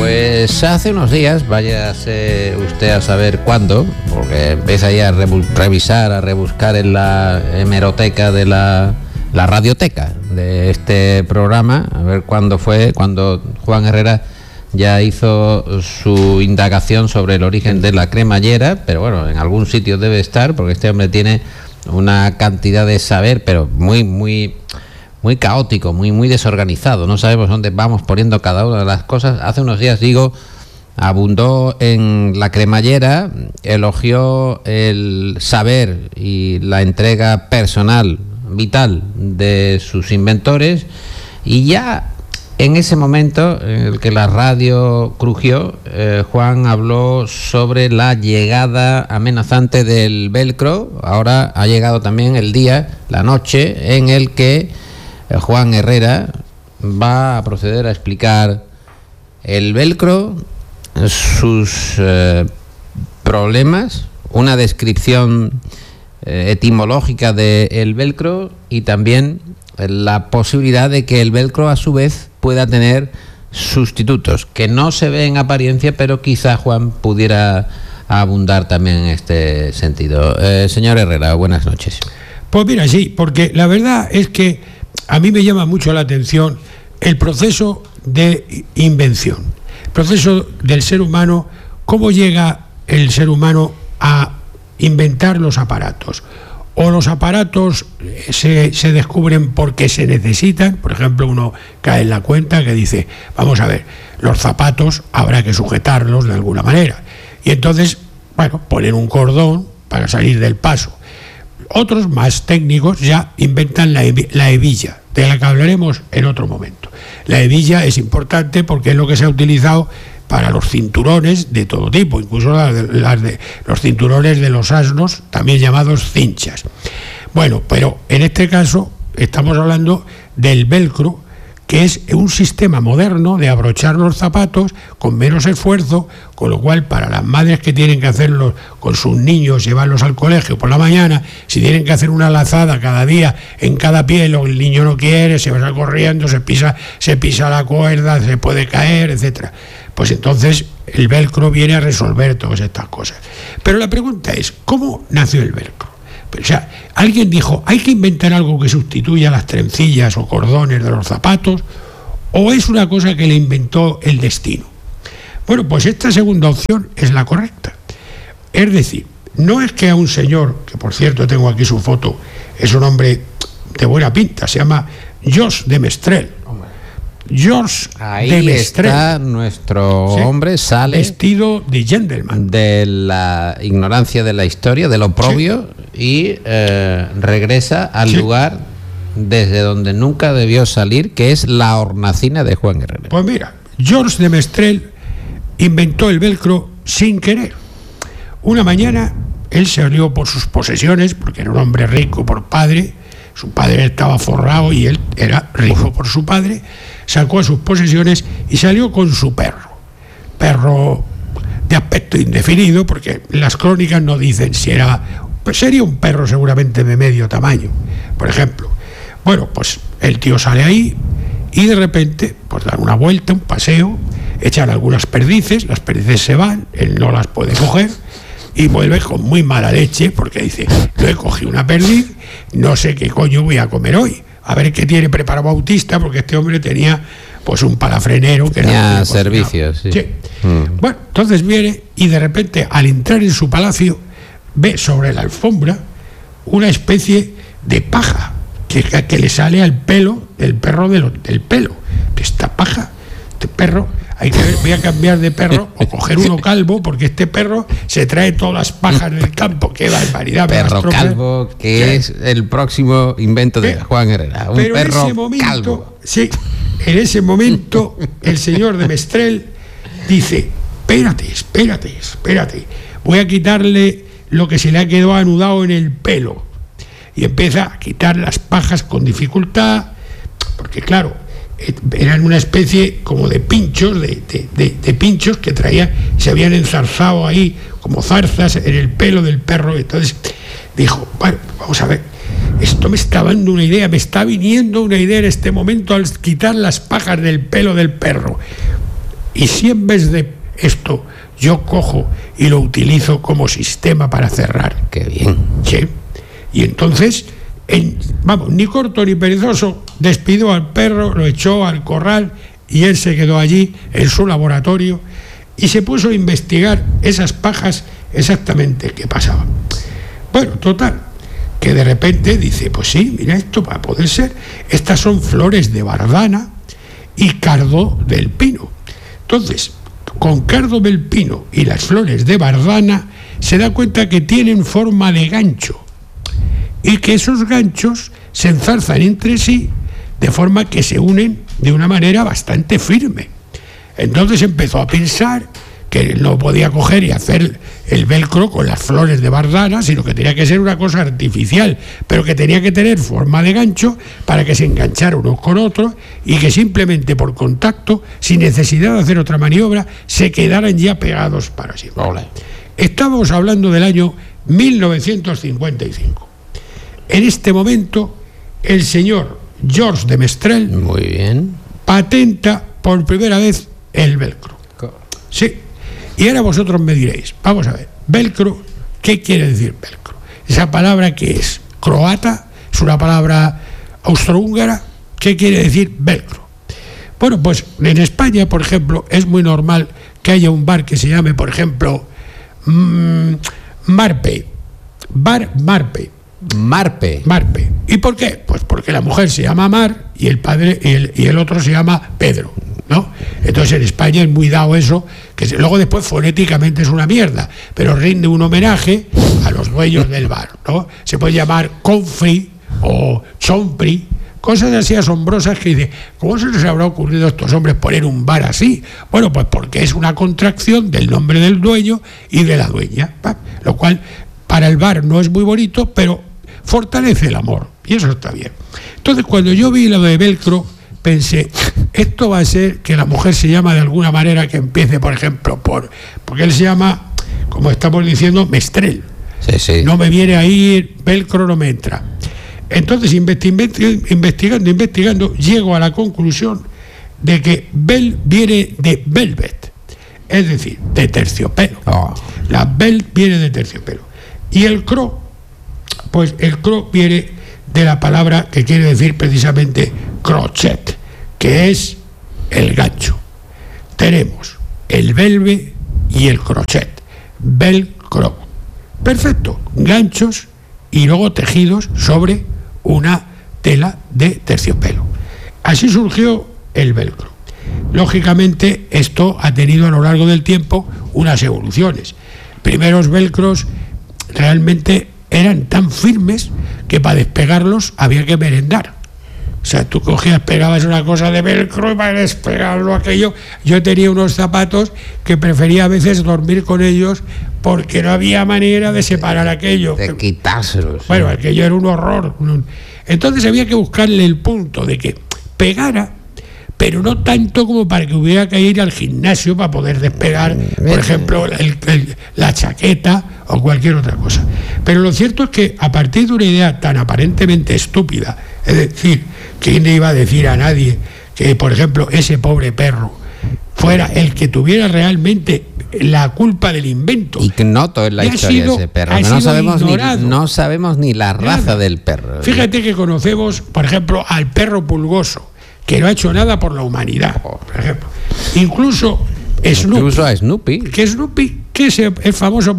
Pues hace unos días, váyase usted a saber cuándo, porque empieza ahí a revisar, a rebuscar en la hemeroteca de la radioteca de este programa, a ver cuándo fue, cuando Juan Herrera ya hizo su indagación sobre el origen de la cremallera, pero bueno, en algún sitio debe estar, porque este hombre tiene una cantidad de saber, pero muy caótico, muy desorganizado. No sabemos dónde vamos poniendo cada una de las cosas. Hace unos días, digo, abundó en la cremallera, elogió el saber y la entrega personal, vital, de sus inventores, y ya en ese momento en el que la radio crujió, Juan habló sobre la llegada amenazante del velcro. Ahora ha llegado también el día, la noche, en el que Juan Herrera va a proceder a explicar el velcro, sus problemas, una descripción etimológica del velcro y también la posibilidad de que el velcro a su vez pueda tener sustitutos que no se ve en apariencia, pero quizá Juan pudiera abundar también en este sentido. Señor Herrera, buenas noches. Pues mira, sí, porque la verdad es que a mí me llama mucho la atención el proceso de invención, el proceso del ser humano, cómo llega el ser humano a inventar los aparatos. O los aparatos se descubren porque se necesitan. Por ejemplo, uno cae en la cuenta que dice, vamos a ver, los zapatos habrá que sujetarlos de alguna manera. Y entonces, bueno, ponen un cordón para salir del paso. Otros más técnicos ya inventan la hebilla, de la que hablaremos en otro momento. La hebilla es importante porque es lo que se ha utilizado para los cinturones de todo tipo, incluso los cinturones de los asnos, también llamados cinchas. Bueno, pero en este caso estamos hablando del velcro, que es un sistema moderno de abrochar los zapatos con menos esfuerzo, con lo cual para las madres que tienen que hacerlo con sus niños, llevarlos al colegio por la mañana, si tienen que hacer una lazada cada día en cada pie, el niño no quiere, se va corriendo, se pisa la cuerda, se puede caer, etcétera. Pues entonces el velcro viene a resolver todas estas cosas. Pero la pregunta es, ¿cómo nació el velcro? O sea, alguien dijo, hay que inventar algo que sustituya las trencillas o cordones de los zapatos, o es una cosa que le inventó el destino. Bueno, pues esta segunda opción es la correcta. Es decir, no es que a un señor, que por cierto tengo aquí su foto, es un hombre de buena pinta, se llama Georges de Mestrel. Georges de Mestrel. Está nuestro hombre, sale vestido de gentleman, de la ignorancia de la historia, del oprobio, y regresa al lugar desde donde nunca debió salir, que es la hornacina de Juan Herrera. Pues mira, Georges de Mestrel inventó el velcro sin querer. Una mañana él salió por sus posesiones, porque era un hombre rico por padre, su padre estaba forrado y él era rico por su padre, sacó a sus posesiones y salió con su perro de aspecto indefinido, porque las crónicas no dicen si era, pues sería un perro seguramente de medio tamaño, por ejemplo. Bueno, pues el tío sale ahí y de repente pues dan una vuelta, un paseo, echan algunas perdices, las perdices se van, él no las puede coger y vuelve con muy mala leche porque dice, no he cogido una perdiz, no sé qué coño voy a comer hoy, a ver qué tiene preparado Bautista, porque este hombre tenía pues un palafrenero que tenía servicios, sí. Bueno, entonces viene y de repente al entrar en su palacio ve sobre la alfombra una especie de paja que le sale al pelo del perro del pelo. Esta paja, este perro, hay que ver, voy a cambiar de perro o coger uno calvo, porque este perro se trae todas las pajas del campo. ¡Qué barbaridad! Perro calvo, que es el próximo invento de Juan Herrera. Un pero perro en ese momento, calvo. Sí, en ese momento el señor de Mestrel dice, espérate, voy a quitarle lo que se le ha quedado anudado en el pelo. Y empieza a quitar las pajas con dificultad, porque claro, eran una especie como de pinchos, de pinchos que traía, se habían enzarzado ahí como zarzas en el pelo del perro. Entonces dijo, bueno, vamos a ver, esto me está dando una idea, me está viniendo una idea en este momento al quitar las pajas del pelo del perro. ¿y si en vez de esto yo cojo y lo utilizo como sistema para cerrar? Qué bien. Sí. Y entonces, ni corto ni perezoso, despidió al perro, lo echó al corral y él se quedó allí en su laboratorio y se puso a investigar esas pajas exactamente qué pasaba. Bueno, total, que de repente dice, pues sí, mira, esto va a poder ser, estas son flores de bardana y cardo del pino. Entonces, con cardo del pino y las flores de bardana se da cuenta que tienen forma de gancho y que esos ganchos se enzarzan entre sí de forma que se unen de una manera bastante firme. Entonces empezó a pensar que no podía coger y hacer el velcro con las flores de bardana, sino que tenía que ser una cosa artificial, pero que tenía que tener forma de gancho para que se enganchara unos con otros y que simplemente por contacto, sin necesidad de hacer otra maniobra, se quedaran ya pegados para siempre. Ole. Estamos hablando del año 1955. En este momento, el señor Georges de Mestral Muy bien. patenta por primera vez el velcro. Sí. Y ahora vosotros me diréis, vamos a ver, velcro, ¿qué quiere decir velcro? Esa palabra que es croata, es una palabra austrohúngara, ¿qué quiere decir velcro? Bueno, pues en España, por ejemplo, es muy normal que haya un bar que se llame, por ejemplo, Marpe. Bar Marpe. Marpe. ¿Y por qué? Pues porque la mujer se llama Mar y el padre y el otro se llama Pedro, ¿no? Entonces en España es muy dado eso, que luego después fonéticamente es una mierda, pero rinde un homenaje a los dueños del bar, ¿no? Se puede llamar Confri o Chompri, cosas así asombrosas que dice, ¿cómo se les habrá ocurrido a estos hombres poner un bar así? Bueno, pues porque es una contracción del nombre del dueño y de la dueña, ¿va? Lo cual para el bar no es muy bonito, pero fortalece el amor, y eso está bien. Entonces, cuando yo vi lo de velcro, pensé, esto va a ser que la mujer se llama de alguna manera que empiece, por ejemplo, porque él se llama, como estamos diciendo, Mestrel. Sí. No me viene a ir, velcro no me entra. Entonces, investigando, llego a la conclusión de que vel viene de velvet, es decir, de terciopelo. La vel viene de terciopelo. Y el cro, pues el cro viene de la palabra que quiere decir precisamente crochet, que es el gancho. Tenemos el velve y el crochet, velcro. Perfecto, ganchos y luego tejidos sobre una tela de terciopelo. Así surgió el velcro. Lógicamente, esto ha tenido a lo largo del tiempo unas evoluciones. Primeros velcros realmente eran tan firmes que para despegarlos había que merendar. O sea, tú cogías, pegabas una cosa de velcro y para despegarlo aquello. Yo tenía unos zapatos que prefería a veces dormir con ellos porque no había manera de separar aquello. De quitárselos. Bueno, aquello era un horror. Entonces había que buscarle el punto de que pegara, pero no tanto como para que hubiera que ir al gimnasio para poder despegar, por ejemplo, la chaqueta o cualquier otra cosa. Pero lo cierto es que a partir de una idea tan aparentemente estúpida, es decir, ¿quién le iba a decir a nadie que, por ejemplo, ese pobre perro fuera el que tuviera realmente la culpa del invento? Ignoto es la historia de ese perro. No sabemos ni la raza del perro. Fíjate que conocemos, por ejemplo, al perro pulgoso, que no ha hecho nada por la humanidad, por ejemplo. Incluso a Snoopy, que es el famoso